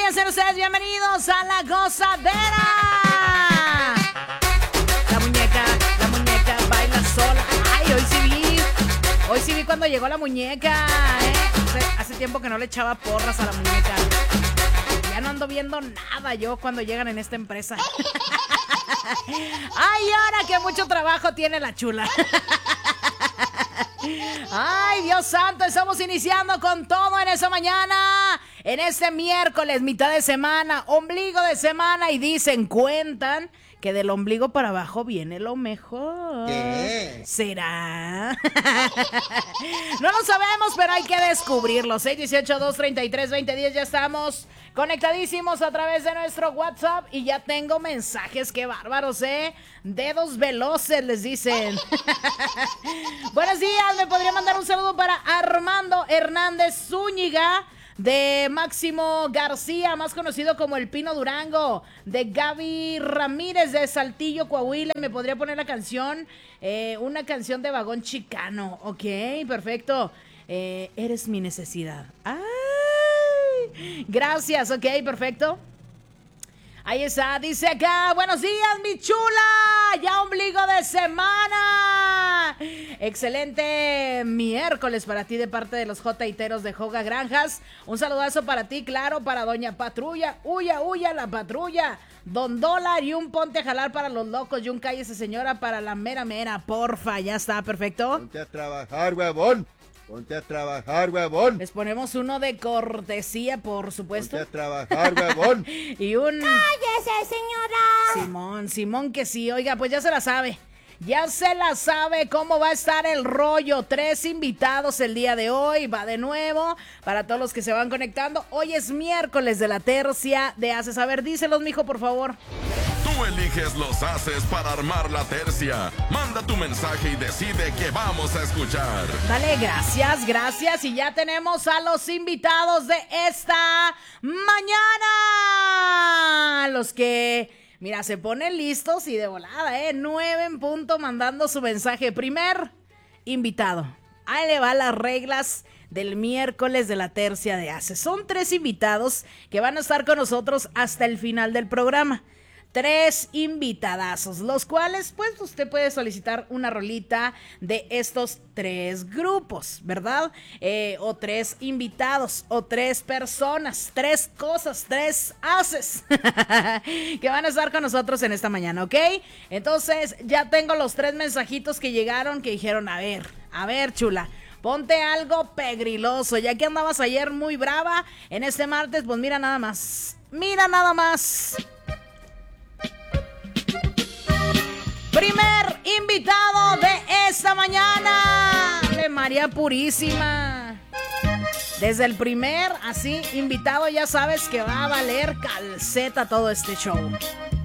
días, sean ustedes bienvenidos a La Gozadera. La muñeca baila sola. Ay, hoy sí vi cuando llegó la muñeca, Hace tiempo que no le echaba porras a la muñeca. Ya no ando viendo nada yo cuando llegan en esta empresa. Ay, ahora que mucho trabajo tiene la chula. Ay, Dios santo, estamos iniciando con todo en esta mañana, en este miércoles, mitad de semana, ombligo de semana, y cuentan que del ombligo para abajo viene lo mejor. ¿Qué? ¿Será? No lo sabemos, pero hay que descubrirlo. 618-233-2010, ya estamos conectadísimos a través de nuestro WhatsApp y ya tengo mensajes, qué bárbaros, dedos veloces les dicen. Buenos días, me podría mandar un saludo para Armando Hernández Zúñiga, de Máximo García, más conocido como el Pino Durango, de Gaby Ramírez de Saltillo, Coahuila. Me podría poner la canción, una canción de Vagón Chicano. Ok, perfecto. Eres mi necesidad. Ay, gracias, ok, perfecto. Ahí está, dice acá, buenos días, mi chula, ya ombligo de semana. Excelente miércoles para ti de parte de los J-iteros de Joga Granjas. Un saludazo para ti, claro, para Doña Patrulla, huya, la patrulla. Don Dólar y un ponte a jalar para los locos y un cállese señora para la mera, porfa, ya está, perfecto. Ponte a trabajar, huevón. Ponte a trabajar, huevón. Les ponemos uno de cortesía, por supuesto. Ponte a trabajar, huevón. Y un... ¡Cállese, señora! Simón que sí. Oiga, pues ya se la sabe. Ya se la sabe cómo va a estar el rollo. 3 invitados el día de hoy. Va de nuevo para todos los que se van conectando. Hoy es miércoles de la tercia de Haces. A ver, díselos, mijo, por favor. Tú eliges los haces para armar la tercia. Manda tu mensaje y decide qué vamos a escuchar. Dale, gracias. Y ya tenemos a los invitados de esta mañana. Los que, mira, se ponen listos y de volada, 9 en punto mandando su mensaje. Primer invitado. Ahí le va las reglas del miércoles de la tercia de Haces. Son 3 invitados que van a estar con nosotros hasta el final del programa. 3 invitadazos, los cuales pues usted puede solicitar una rolita de estos 3 grupos, ¿verdad? O 3 invitados, o 3 personas, 3 cosas, 3 haces que van a estar con nosotros en esta mañana, ¿ok? Entonces ya tengo los 3 mensajitos que llegaron, que dijeron, a ver, chula, ponte algo pegriloso, ya que andabas ayer muy brava, en este martes, pues mira nada más. Primer invitado de esta mañana, de María Purísima. Desde el primer, así, invitado, ya sabes que va a valer calceta todo este show.